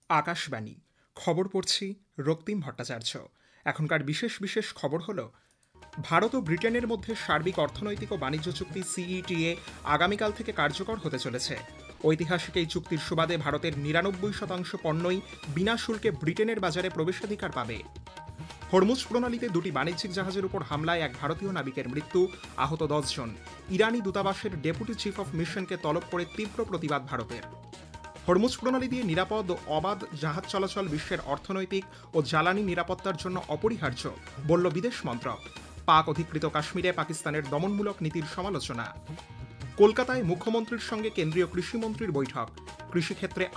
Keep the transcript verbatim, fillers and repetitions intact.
আকাশবাণী খবর পড়ছি রক্তিম ভট্টাচার্য। এখনকার বিশেষ বিশেষ খবর হলো, ভারত ও ব্রিটেনের মধ্যে সার্বিক অর্থনৈতিক ও বাণিজ্য চুক্তি সিইটিএ আগামীকাল থেকে কার্যকর হতে চলেছে। ঐতিহাসিক এই চুক্তির সুবাদে ভারতের নিরানব্বই শতাংশ পণ্যই বিনা শুল্কে ব্রিটেনের বাজারে প্রবেশাধিকার পাবে। হরমুজ প্রণালীতে দুটি বাণিজ্যিক জাহাজের উপর হামলায় এক ভারতীয় নাবিকের মৃত্যু, আহত দশ জন। ইরানি দূতাবাসের ডেপুটি চিফ অফ মিশনকে তলব করে তীব্র প্রতিবাদ ভারতের। হরমুজ প্রণালী দিয়ে নিরাপদ ও অবাধ জাহাজ চলাচল বিশ্বের অর্থনৈতিক ও জ্বালানি নিরাপত্তার জন্য অপরিহার্য, বলল বিদেশ মন্ত্রক। পাক অধিকৃত কাশ্মীরে পাকিস্তানের দমনমূলক নীতির সমালোচনা। কলকাতায় মুখ্যমন্ত্রীর সঙ্গে কেন্দ্রীয় কৃষিমন্ত্রীর বৈঠক। কৃষিক্ষেত্রে